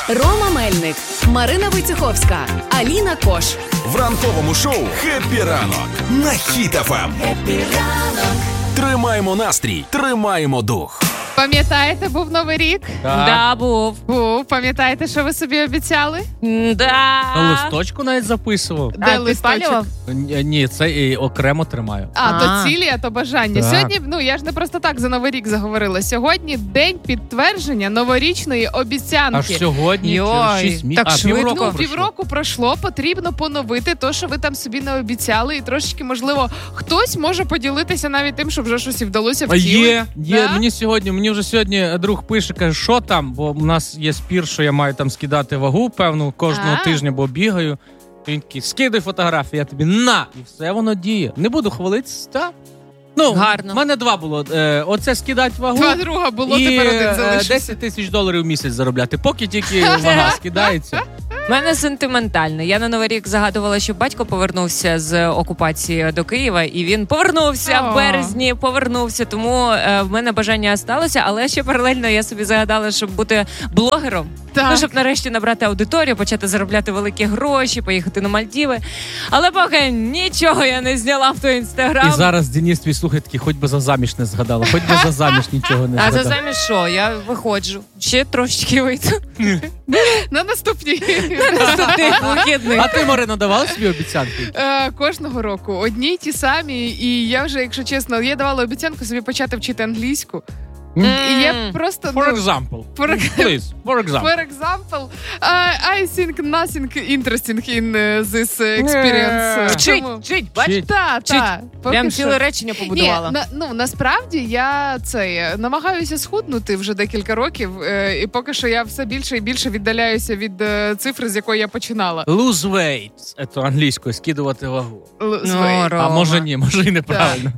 Рома Мельник, Марина Войцеховська, Аліна Кош. В ранковому шоу «Хеппі ранок» на Хіт ФМ. Хеппі ранок. Тримаємо настрій, тримаємо дух. Пам'ятаєте, був Новий рік? Да, був. Пам'ятаєте, що ви собі обіцяли? Да. На листочку навіть записував. Де Ти листочок? спалював? Ні, це і окремо тримаю. То цілі, а то бажання. Так. Сьогодні, я ж не просто так за Новий рік заговорила. Сьогодні день підтвердження новорічної обіцянки. Аж сьогодні, Йой, 6 місяців. так швидко. Півроку пройшло. Півроку пройшло, потрібно поновити те, що ви там собі не обіцяли, і трошечки, можливо, хтось може поділитися навіть тим, що вже щось і вдалося втілити. Є. Да? Мені вже сьогодні друг пише, каже, що там, бо в нас є спір, що я маю там скидати вагу, певно, кожного тижня, бо бігаю. І він такий, скидай фотографії, я тобі на! І все воно діє. Не буду хвалитися, так? Гарно. В мене 2 було. Оце скидати вагу. 2 друга було, І тепер 1 залишився. $10,000 в місяць заробляти, поки тільки вага скидається. У мене сентиментально. Я на Новий рік загадувала, що батько повернувся з окупації до Києва, і він повернувся в березні, тому в мене бажання сталося, але ще паралельно я собі загадала, щоб бути блогером. Так. Щоб нарешті набрати аудиторію, почати заробляти великі гроші, поїхати на Мальдіви. Але поки нічого я не зняла в той Інстаграм. І зараз Денис твій слухає такий, хоч би за заміж не згадала, хоч би за заміж нічого не А згадала. за заміж що? Я виходжу. Ще трошечки вийду. На наступній. Наступних вихідних. А ти, Марина, давала собі обіцянки? Кожного року. Одні й ті самі. І я вже, якщо чесно, я давала обіцянку собі почати вчити англійську. І я просто... For example. Please, for example. For example, I think nothing interesting in this experience. Вчить, бачиш? Так. Прям ціле речення побудувала. Насправді я намагаюся схуднути вже декілька років, і поки що я все більше і більше віддаляюся від цифри, з якої я починала. Lose weight. Це англійською, скидувати вагу. А може ні, може і неправильно.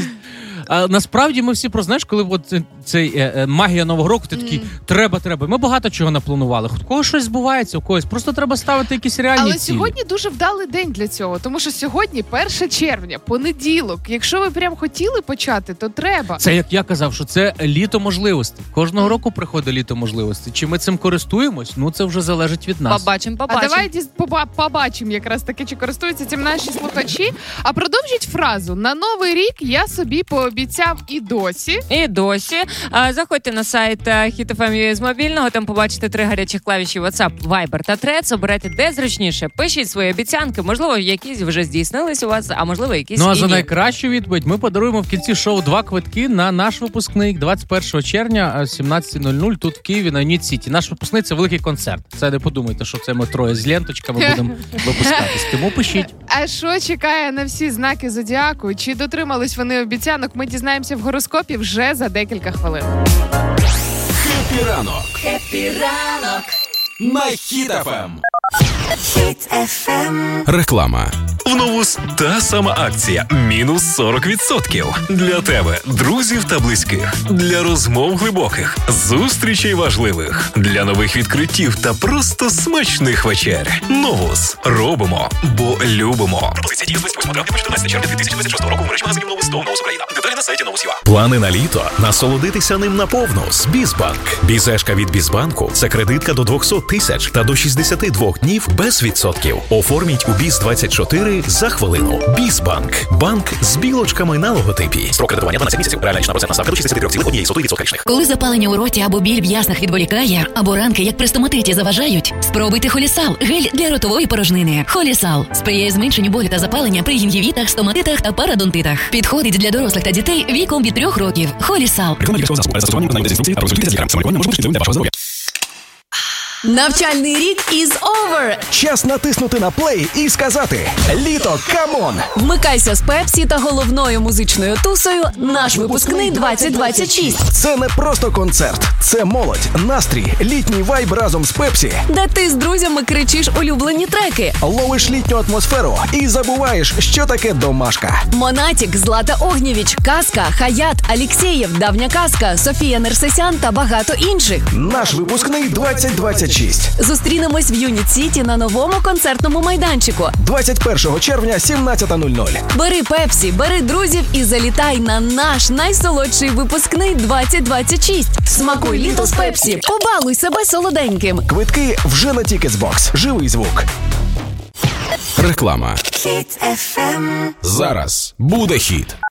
А насправді ми всі знаєш, коли от цей магія Нового року, ти такий, треба. Ми багато чого напланували. У когось щось збувається, у когось. Просто треба ставити якісь реальні Але цілі. сьогодні дуже вдалий день для цього, тому що сьогодні 1 червня, понеділок. Якщо ви прям хотіли почати, то треба. Це, як я казав, що це літо можливостей. Кожного року приходить літо можливостей. Чи ми цим користуємось? Це вже залежить від нас. Побачимо. А давайте побачимо якраз таки, чи користуються цим наші слухачі. А продовжіть фразу. На Новий рік я собі пообіцяв і досі. І досі. Заходьте на сайт Hit FM з мобільного, там побачите 3 гарячих клавіші WhatsApp, Viber та Threads. Обирайте де зручніше. Пишіть свої обіцянки. Можливо, якісь вже здійснились у вас, а можливо, якісь і ні. А за найкращу відповідь ми подаруємо в кінці шоу 2 квитки на наш випускник 21 червня о 17:00 тут в Києві на Юніт Сіті. Наш випускник – це великий концерт. Це не подумайте, що це ми троє з ленточками будемо випускатись. Тому пишіть. А що чекає на всі знаки зодіаку? Чи дотримались вони обіцянок? Ми дізнаємося в гороскопі вже за декілька хвилин. Хеппі ранок. Хеппі ранок. На Хіт ФМ. Хіт FM. Реклама. В Новус та сама акція. Мінус 40%. Для тебе, друзів та близьких. Для розмов глибоких. Зустрічей важливих. Для нових відкриттів та просто смачних вечер. Новус. Робимо, бо любимо. Пропозиція діє з 28 травня по 14 червня 2026 року в мережі магазинів Новус та Новус Україна. Деталі на сайті Новус.ua. Плани на літо. Насолодитися ним наповну з Бізбанк. Бізешка від Бізбанку – це кредитка до 200 тисяч та до 62 днів без відсотків. Оформіть у Біз-24 за хвилину. Бізбанк. Банк з білочками на логотипі. Строк кредитування 12 місяців. Реальна річна процентна ставка до 63,1% річних. Коли запалення у роті або біль в яснах відволікає, або ранки, як при стоматиті, заважають, спробуйте Холісал – гель для ротової порожнини. Холісал сприяє зменшенню болю та запалення при гінгівітах, стоматитах та парадонтитах. Підходить для дорослих та дітей віком від 3 років. Холісал. Реклама лікарського засобу. Перед застосуванням виконання інструкції та розуміти з лікарем. Самолікування може бути шкідливим для вашого здоров'я. Навчальний рік is over! Час натиснути на плей і сказати «Літо, камон!». Вмикайся з Пепсі та головною музичною тусою «Наш випускний 2026». Це не просто концерт, це молодь, настрій, літній вайб разом з Пепсі. Де ти з друзями кричиш улюблені треки. Ловиш літню атмосферу і забуваєш, що таке домашка. Монатік, Злата Огнєвіч, Казка, Хаят, Алєксєєв, Давня Казка, Софія Нерсесян та багато інших. Наш випускний 2026. 26. Зустрінемось в Юніт-Сіті на новому концертному майданчику. 21 червня, 17:00. Бери Пепсі, бери друзів і залітай на наш найсолодший випускний 2026. Смакуй літо з Пепсі. Побалуй себе солоденьким. Квитки вже на Тікетсбокс. Живий звук. Реклама. Хіт FM. Зараз буде хіт.